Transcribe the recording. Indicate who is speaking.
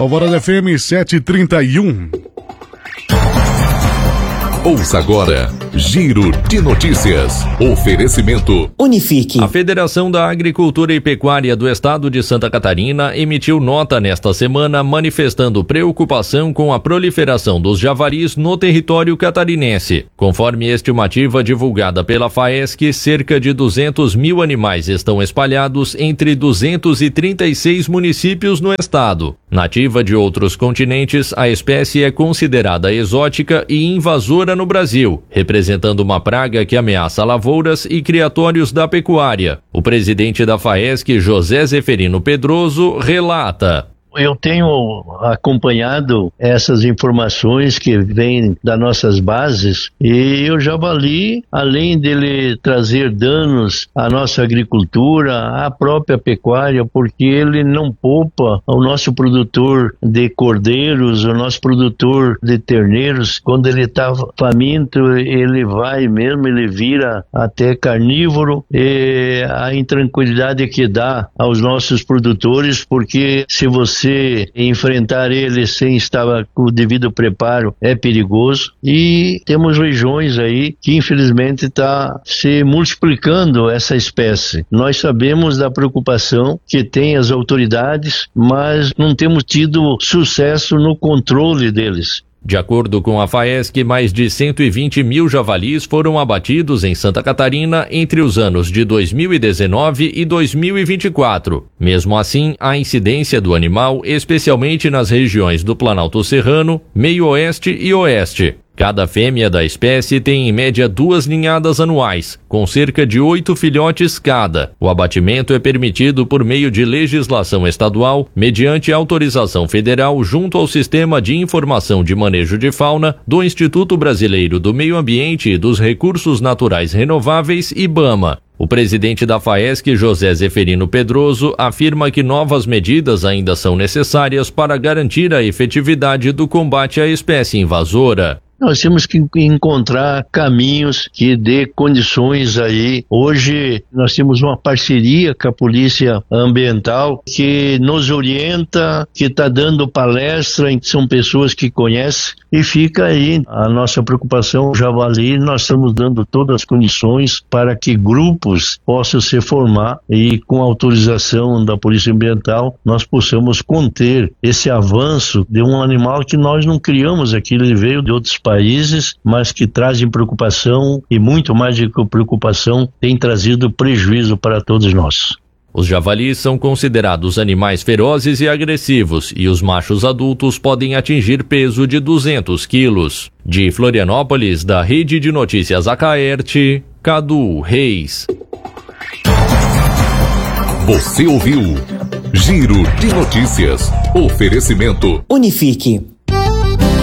Speaker 1: Alvorada FM 7h31.
Speaker 2: Ouça agora, Giro de Notícias. Oferecimento
Speaker 3: Unifique.
Speaker 4: A Federação da Agricultura e Pecuária do Estado de Santa Catarina emitiu nota nesta semana manifestando preocupação com a proliferação dos javalis no território catarinense. Conforme estimativa divulgada pela FAESC, cerca de 200 mil animais estão espalhados entre 236 municípios no estado. Nativa de outros continentes, a espécie é considerada exótica e invasora no Brasil, representando uma praga que ameaça lavouras e criatórios da pecuária. O presidente da FAESC, José Zeferino Pedroso, relata:
Speaker 5: Eu tenho acompanhado essas informações que vêm das nossas bases e o javali, além dele trazer danos à nossa agricultura, à própria pecuária, porque ele não poupa o nosso produtor de cordeiros, o nosso produtor de terneiros. Quando ele está faminto, ele vai mesmo, ele vira até carnívoro, e a intranquilidade que dá aos nossos produtores, porque se você enfrentar ele sem estar com o devido preparo é perigoso. E temos regiões aí que infelizmente está se multiplicando essa espécie. Nós sabemos da preocupação que tem as autoridades, mas não temos tido sucesso no controle deles.
Speaker 4: De acordo com a FAESC, mais de 120 mil javalis foram abatidos em Santa Catarina entre os anos de 2019 e 2024. Mesmo assim, a incidência do animal, especialmente nas regiões do Planalto Serrano, Meio-Oeste e Oeste. Cada fêmea da espécie tem em média 2 ninhadas anuais, com cerca de 8 filhotes cada. O abatimento é permitido por meio de legislação estadual, mediante autorização federal junto ao Sistema de Informação de Manejo de Fauna do Instituto Brasileiro do Meio Ambiente e dos Recursos Naturais Renováveis, IBAMA. O presidente da FAESC, José Zeferino Pedroso, afirma que novas medidas ainda são necessárias para garantir a efetividade do combate à espécie invasora.
Speaker 5: Nós temos que encontrar caminhos que dê condições aí. Hoje nós temos uma parceria com a Polícia Ambiental que nos orienta, que está dando palestra, são pessoas que conhecem, e fica aí a nossa preocupação. O javali, nós estamos dando todas as condições para que grupos possam se formar e com autorização da Polícia Ambiental nós possamos conter esse avanço de um animal que nós não criamos aqui, ele veio de outros países, mas que trazem preocupação e muito mais do que preocupação, tem trazido prejuízo para todos nós.
Speaker 4: Os javalis são considerados animais ferozes e agressivos e os machos adultos podem atingir peso de 200 quilos. De Florianópolis, da Rede de Notícias Acaerte, Cadu Reis.
Speaker 2: Você ouviu Giro de Notícias. Oferecimento
Speaker 3: Unifique.